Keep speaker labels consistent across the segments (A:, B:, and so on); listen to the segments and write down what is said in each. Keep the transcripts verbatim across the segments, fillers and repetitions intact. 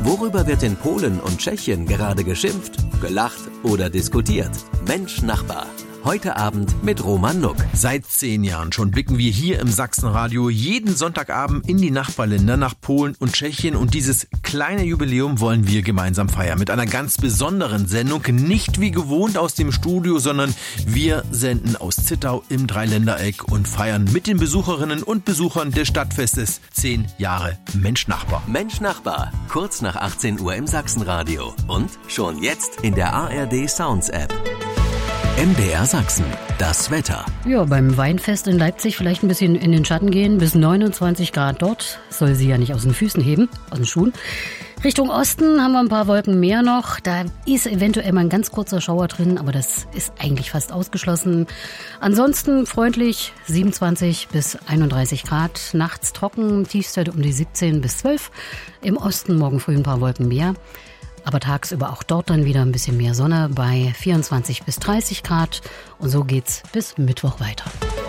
A: Worüber wird in Polen und Tschechien gerade geschimpft, gelacht oder diskutiert? Mensch Nachbar. Heute Abend mit Roman Nuck.
B: Seit zehn Jahren schon blicken wir hier im Sachsenradio jeden Sonntagabend in die Nachbarländer nach Polen und Tschechien und dieses kleine Jubiläum wollen wir gemeinsam feiern mit einer ganz besonderen Sendung, nicht wie gewohnt aus dem Studio, sondern wir senden aus Zittau im Dreiländereck und feiern mit den Besucherinnen und Besuchern des Stadtfestes zehn Jahre Mensch Nachbar.
A: Mensch Nachbar, kurz nach achtzehn Uhr im Sachsenradio und schon jetzt in der A R D Sounds App. M D R Sachsen, das Wetter.
C: Ja, beim Weinfest in Leipzig vielleicht ein bisschen in den Schatten gehen. Bis neunundzwanzig Grad dort. Soll sie ja nicht aus den Füßen heben, aus den Schuhen. Richtung Osten haben wir ein paar Wolken mehr noch. Da ist eventuell mal ein ganz kurzer Schauer drin, aber das ist eigentlich fast ausgeschlossen. Ansonsten freundlich, siebenundzwanzig bis einunddreißig Grad. Nachts trocken, Tiefstwerte um die siebzehn bis zwölf. Im Osten morgen früh ein paar Wolken mehr. Aber tagsüber auch dort dann wieder ein bisschen mehr Sonne bei vierundzwanzig bis dreißig Grad. Und so geht's bis Mittwoch weiter.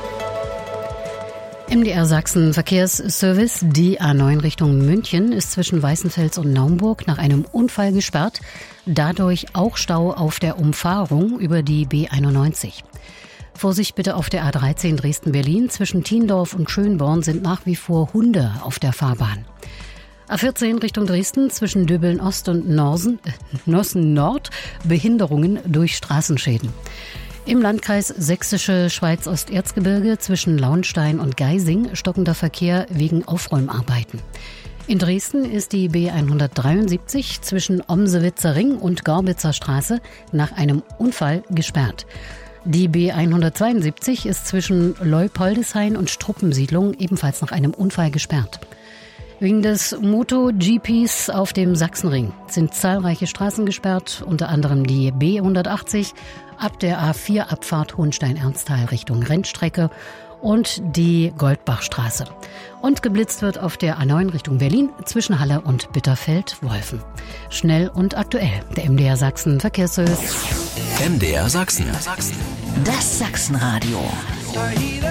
C: M D R Sachsen Verkehrsservice. Die A neun Richtung München ist zwischen Weißenfels und Naumburg nach einem Unfall gesperrt. Dadurch auch Stau auf der Umfahrung über die B einundneunzig. Vorsicht bitte auf der A dreizehn Dresden-Berlin. Zwischen Thiendorf und Schönborn sind nach wie vor Hunde auf der Fahrbahn. A vierzehn Richtung Dresden zwischen Döbeln Ost und Norsen, äh, Nossen Nord Behinderungen durch Straßenschäden. Im Landkreis Sächsische Schweiz-Osterzgebirge zwischen Launstein und Geising stockender Verkehr wegen Aufräumarbeiten. In Dresden ist die B hundertdreiundsiebzig zwischen Omsewitzer Ring und Gorbitzer Straße nach einem Unfall gesperrt. Die B hundertzweiundsiebzig ist zwischen Leupoldeshain und Struppensiedlung ebenfalls nach einem Unfall gesperrt. Wegen des Moto-G Ps auf dem Sachsenring sind zahlreiche Straßen gesperrt, unter anderem die B hundertachtzig ab der A vier Abfahrt Hohenstein-Ernsthal Richtung Rennstrecke und die Goldbachstraße. Und geblitzt wird auf der A neun Richtung Berlin zwischen Halle und Bitterfeld-Wolfen. Schnell und aktuell, der M D R Sachsen Verkehrsservice.
A: M D R Sachsen.
D: Das Sachsenradio.